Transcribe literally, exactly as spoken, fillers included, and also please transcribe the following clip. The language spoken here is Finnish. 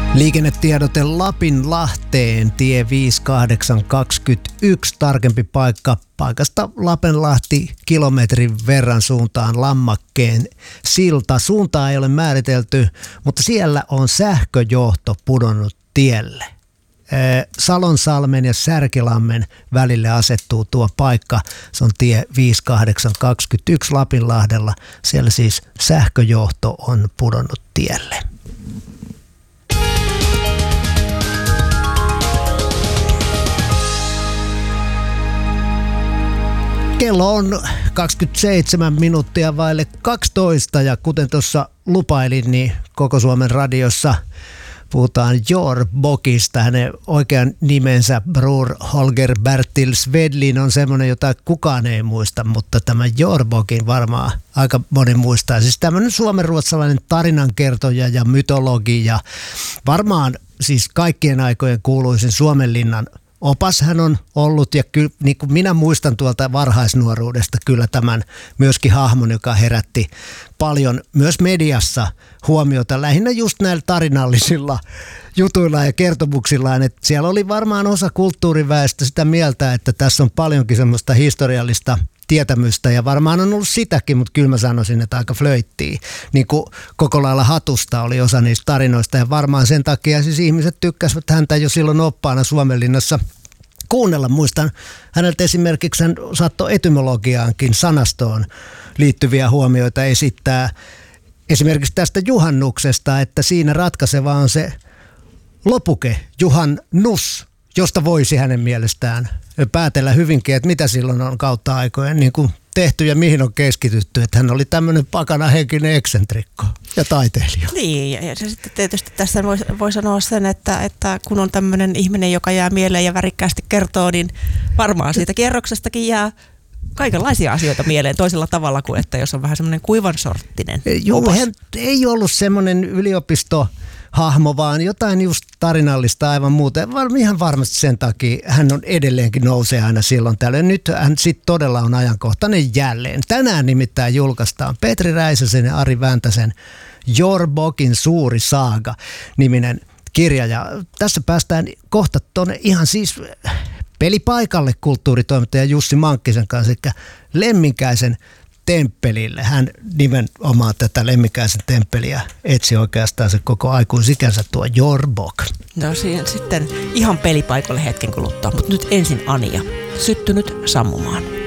Liikennetiedote Lapinlahteen, tie viisikymmentäkahdeksan kaksikymmentäyksi, tarkempi paikka paikasta Lapenlahti kilometrin verran suuntaan Lammakkeen silta. Suuntaa ei ole määritelty, mutta siellä on sähköjohto pudonnut tielle. Salonsalmen ja Särkilammen välille asettuu tuo paikka. Se on tie viisikymmentäkahdeksan kaksikymmentäyksi Lapinlahdella. Siellä siis sähköjohto on pudonnut tielle. Kello on kaksikymmentäseitsemän minuuttia vaille kaksitoista ja kuten tuossa lupailin, niin Koko Suomen radiossa puhutaan Georg Bockista. Hänen oikean nimensä Bror Holger Bertil Svedlin on semmoinen, jota kukaan ei muista, mutta tämä Georg Bockin varmaan aika moni muistaa. Siis tämmöinen suomenruotsalainen tarinankertoja ja mytologi ja varmaan siis kaikkien aikojen kuuluisin Suomenlinnan opas hän on ollut ja kyllä niin kuin minä muistan tuolta varhaisnuoruudesta kyllä tämän myöskin hahmon, joka herätti paljon myös mediassa huomiota lähinnä just näillä tarinallisilla jutuilla ja kertomuksillaan, että siellä oli varmaan osa kulttuuriväestä sitä mieltä, että tässä on paljonkin semmoista historiallista tietämystä ja varmaan on ollut sitäkin, mutta kyllä mä sanoisin, että aika flöittiä. Niin kuin koko lailla hatusta oli osa niistä tarinoista ja varmaan sen takia siis ihmiset tykkäsivät häntä jo silloin oppaana Suomenlinnassa kuunnella. Muistan häneltä esimerkiksi hän saattoi etymologiaankin sanastoon liittyviä huomioita esittää. Esimerkiksi tästä juhannuksesta, että siinä ratkaiseva on se lopuke, juhannus, josta voisi hänen mielestään päätellä hyvinkin, että mitä silloin on kautta aikojen niin kuin tehty ja mihin on keskitytty. Että hän oli tämmöinen pakanahenkinen eksentrikko ja taiteilija. Niin, ja, ja sitten tietysti tässä voi, voi sanoa sen, että, että kun on tämmöinen ihminen, joka jää mieleen ja värikkäästi kertoo, niin varmaan siitä kierroksestakin jää kaikenlaisia asioita mieleen toisella tavalla kuin, että jos on vähän semmoinen kuivan sorttinen. Joo, hän ei ollut semmoinen yliopisto hahmo, vaan jotain just tarinallista aivan muuta. Ihan varmasti sen takia hän on edelleenkin nousee aina silloin tällöin. Nyt hän sitten todella on ajankohtainen jälleen. Tänään nimittäin julkaistaan Petri Räisäsen ja Ari Väntäsen Georg Bockin suuri saaga -niminen kirja. Ja tässä päästään kohta tuonne ihan siis pelipaikalle kulttuuritoimittaja Jussi Mankkisen kanssa, eli Lemminkäisen temppelille. Hän nimenomaan tätä Lemminkäisen temppeliä etsi oikeastaan se koko aikuisikänsä tuo Georg Bock. No siihen sitten ihan pelipaikalle hetken kuluttua, mutta nyt ensin Anja, Syttynyt sammumaan.